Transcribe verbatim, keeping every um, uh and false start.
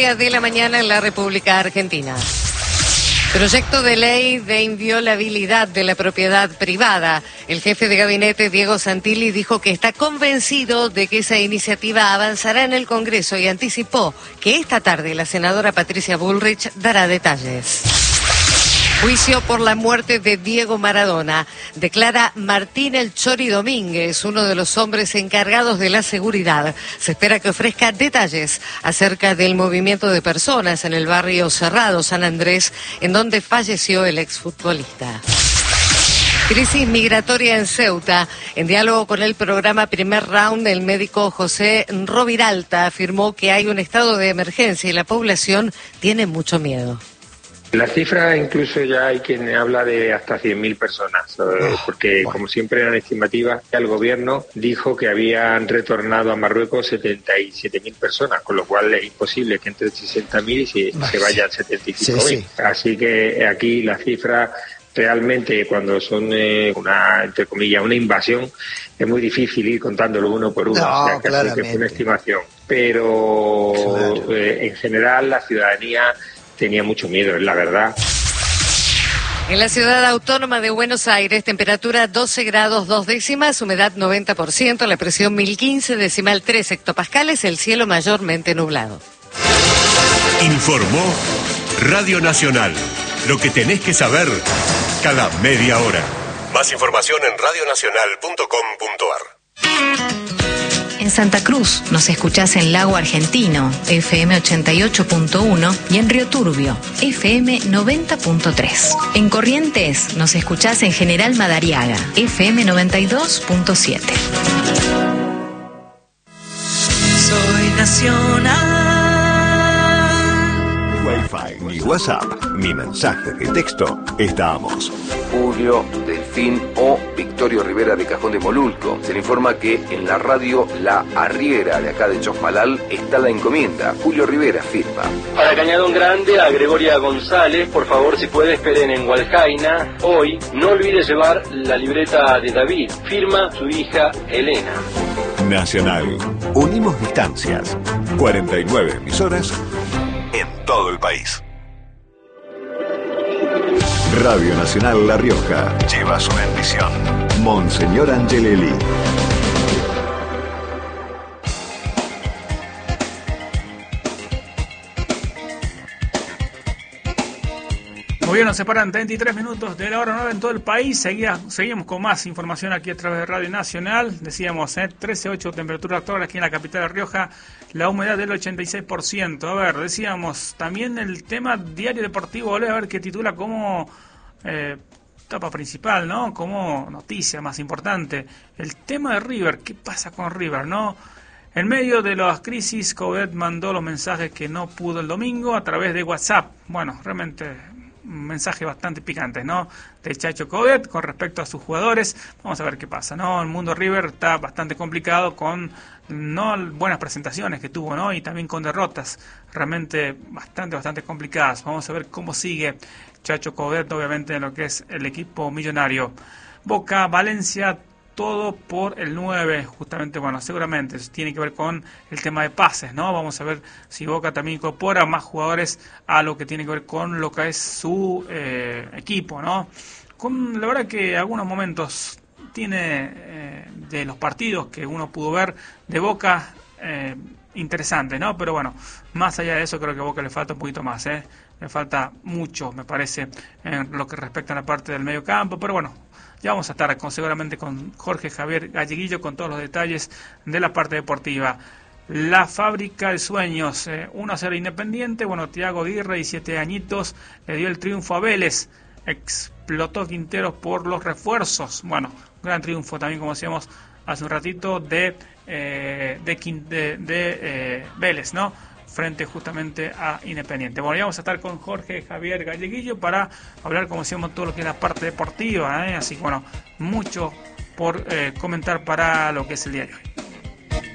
media de la mañana en la República Argentina. Proyecto de ley de inviolabilidad de la propiedad privada. El jefe de gabinete, Diego Santilli, dijo que está convencido de que esa iniciativa avanzará en el Congreso y anticipó que esta tarde la senadora Patricia Bullrich dará detalles. Juicio por la muerte de Diego Maradona. Declara Martín El Chori Domínguez, uno de los hombres encargados de la seguridad. Se espera que ofrezca detalles acerca del movimiento de personas en el barrio Cerrado, San Andrés, en donde falleció el exfutbolista. Crisis migratoria en Ceuta. En diálogo con el programa Primer Round, el médico José Roviralta afirmó que hay un estado de emergencia y la población tiene mucho miedo. La cifra, incluso ya hay quien habla de hasta cien mil personas, eh, porque como siempre eran estimativas, el gobierno dijo que habían retornado a Marruecos setenta y siete mil personas, con lo cual es imposible que entre sesenta mil y se, se vayan setenta y cinco mil. Sí, sí. Así que aquí la cifra realmente, cuando son eh, una, entre comillas, una invasión, es muy difícil ir contándolo uno por uno, no, o sea, casi que fue una estimación. Pero claro. eh, en general la ciudadanía tenía mucho miedo, es la verdad. En la ciudad autónoma de Buenos Aires, temperatura doce grados dos décimas, humedad noventa por ciento, la presión mil quince decimal tres hectopascales, el cielo mayormente nublado. Informó Radio Nacional. Lo que tenés que saber cada media hora. Más información en radio nacional punto com punto ar. En Santa Cruz nos escuchás en Lago Argentino, F M ochenta y ocho punto uno, y en Río Turbio, F M noventa punto tres. En Corrientes nos escuchás en General Madariaga, F M noventa y dos punto siete. Soy nacional. Ni Wi-Fi, ni WhatsApp, ni mensajes de texto. Estamos. Julio, Delfín o Victorio Rivera de Cajón de Molulco. Se le informa que en la radio La Arriera de acá de Chosmalal está la encomienda. Julio Rivera firma. Para Cañadón Grande, a Gregoria González, por favor, si puede, esperen en Hualjaina. Hoy, no olvide llevar la libreta de David. Firma su hija Elena. Nacional. Unimos distancias. cuarenta y nueve emisoras en todo el país. Radio Nacional La Rioja lleva su bendición. Monseñor Angelelli. Muy bien, nos separan treinta y tres minutos de la hora nueve en todo el país. Seguía, seguimos con más información aquí a través de Radio Nacional. Decíamos, eh, trece punto ocho temperatura actual aquí en la capital de La Rioja. La humedad del ochenta y seis por ciento. A ver, decíamos, también el tema Diario Deportivo, a ver, que titula como eh, etapa principal, ¿no? Como noticia más importante. El tema de River, ¿qué pasa con River, no? En medio de las crisis, Coudet mandó los mensajes que no pudo el domingo a través de WhatsApp. Bueno, realmente un mensaje bastante picante, ¿no? De Chacho Coudet con respecto a sus jugadores. Vamos a ver qué pasa, ¿no? El mundo River está bastante complicado con no buenas presentaciones que tuvo, ¿no? Y también con derrotas realmente bastante, bastante complicadas. Vamos a ver cómo sigue Chacho Coudet, obviamente, en lo que es el equipo millonario. Boca, Valencia, todo por el nueve, justamente, bueno, seguramente tiene que ver con el tema de pases, ¿no? Vamos a ver si Boca también incorpora más jugadores a lo que tiene que ver con lo que es su eh, equipo, ¿no? Con, la verdad que algunos momentos tiene eh, de los partidos que uno pudo ver de Boca eh, interesantes, ¿no? Pero bueno, más allá de eso creo que a Boca le falta un poquito más, ¿eh? Le falta mucho, me parece, en lo que respecta a la parte del medio campo, pero bueno, ya vamos a estar con, seguramente con Jorge Javier Galleguillo con todos los detalles de la parte deportiva. La fábrica de sueños, eh, uno a cero Independiente. Bueno, Thiago Aguirre, diecisiete añitos, le dio el triunfo a Vélez. Explotó Quinteros por los refuerzos. Bueno, gran triunfo también, como decíamos hace un ratito, de, eh, de, de, de eh, Vélez, ¿no? Frente justamente a Independiente. Bueno, ya vamos a estar con Jorge Javier Galleguillo para hablar, como decíamos, todo lo que es la parte deportiva, ¿eh? Así que bueno, mucho por eh, comentar para lo que es el día de hoy.